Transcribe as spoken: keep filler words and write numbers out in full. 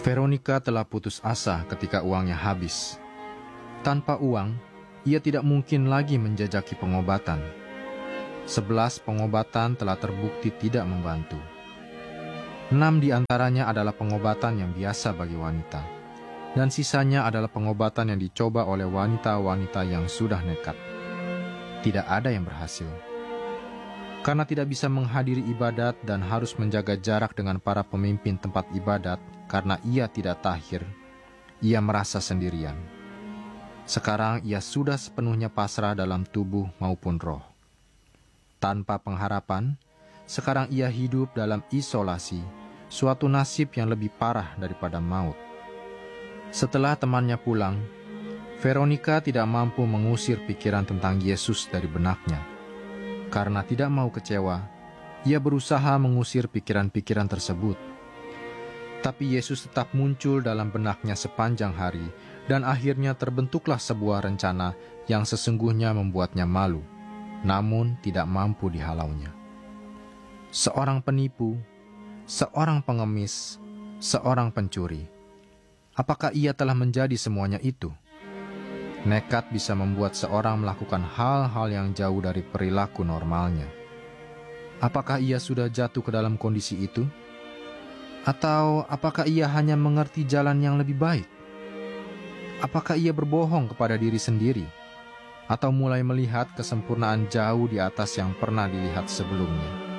Veronica telah putus asa ketika uangnya habis. Tanpa uang, ia tidak mungkin lagi menjajaki pengobatan. Sebelas pengobatan telah terbukti tidak membantu. Enam di antaranya adalah pengobatan yang biasa bagi wanita, dan sisanya adalah pengobatan yang dicoba oleh wanita-wanita yang sudah nekat. Tidak ada yang berhasil. Karena tidak bisa menghadiri ibadat dan harus menjaga jarak dengan para pemimpin tempat ibadat karena ia tidak tahir, ia merasa sendirian. Sekarang ia sudah sepenuhnya pasrah dalam tubuh maupun roh. Tanpa pengharapan, sekarang ia hidup dalam isolasi, suatu nasib yang lebih parah daripada maut. Setelah temannya pulang, Veronica tidak mampu mengusir pikiran tentang Yesus dari benaknya. Karena tidak mau kecewa, ia berusaha mengusir pikiran-pikiran tersebut. Tapi Yesus tetap muncul dalam benaknya sepanjang hari, dan akhirnya terbentuklah sebuah rencana yang sesungguhnya membuatnya malu, namun tidak mampu dihalaunya. Seorang penipu, seorang pengemis, seorang pencuri. Apakah ia telah menjadi semuanya itu? Nekat bisa membuat seorang melakukan hal-hal yang jauh dari perilaku normalnya. Apakah ia sudah jatuh ke dalam kondisi itu? Atau apakah ia hanya mengerti jalan yang lebih baik? Apakah ia berbohong kepada diri sendiri? Atau mulai melihat kesempurnaan jauh di atas yang pernah dilihat sebelumnya?